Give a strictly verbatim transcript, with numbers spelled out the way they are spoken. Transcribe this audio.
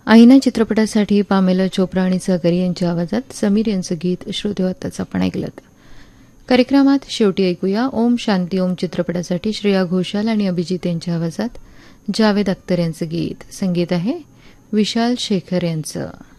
आईना चित्रपटासाठी पामेला चोप्रा आणि सहकारी यांच्या आवाजात समीर यांचं गीत श्रोते आताच आपण ऐकलं. कार्यक्रमात शेवटी ऐकूया ओम शांती ओम चित्रपटासाठी श्रेया घोषाल आणि अभिजित यांच्या आवाजात जावेद अख्तर यांचं गीत. संगीत आहे विशाल शेखर यांचं.